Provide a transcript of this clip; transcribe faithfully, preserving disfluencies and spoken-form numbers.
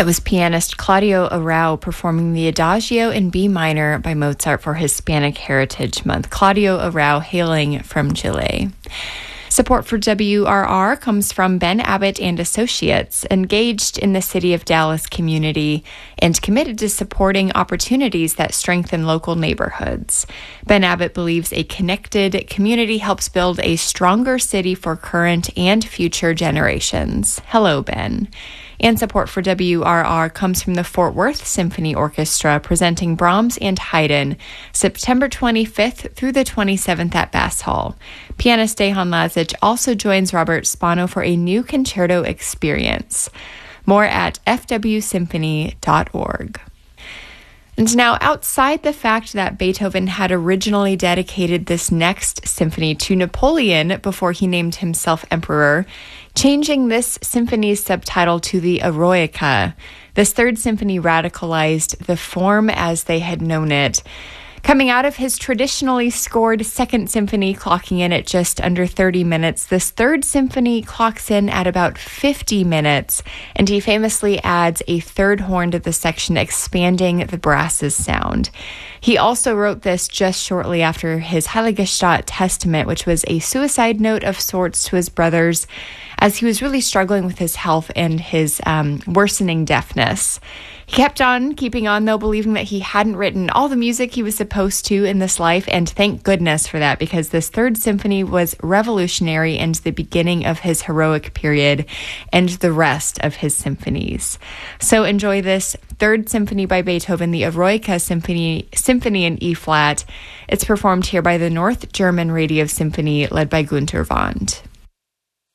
That was pianist Claudio Arrau performing the Adagio in B minor by Mozart for Hispanic Heritage Month. Claudio Arrau hailing from Chile. Support for W R R comes from Ben Abbott and Associates, engaged in the City of Dallas community and committed to supporting opportunities that strengthen local neighborhoods. Ben Abbott believes a connected community helps build a stronger city for current and future generations. Hello, Ben. And support for W R R comes from the Fort Worth Symphony Orchestra, presenting Brahms and Haydn September twenty-fifth through the twenty-seventh at Bass Hall. Pianist Dejan Lazic also joins Robert Spano for a new concerto experience. More at f w symphony dot org. And now, outside the fact that Beethoven had originally dedicated this next symphony to Napoleon before he named himself emperor, changing this symphony's subtitle to the Eroica, this third symphony radicalized the form as they had known it. Coming out of his traditionally scored Second Symphony, clocking in at just under thirty minutes, this Third Symphony clocks in at about fifty minutes, and he famously adds a third horn to the section, expanding the brass's sound. He also wrote this just shortly after his Heiligenstadt Testament, which was a suicide note of sorts to his brothers, as he was really struggling with his health and his um, worsening deafness. He kept on keeping on, though, believing that he hadn't written all the music he was supposed to in this life, and thank goodness for that, because this Third Symphony was revolutionary and the beginning of his heroic period and the rest of his symphonies. So enjoy this Third Symphony by Beethoven, the Eroica Symphony, Symphony in E-flat. It's performed here by the North German Radio Symphony, led by Günter Wand.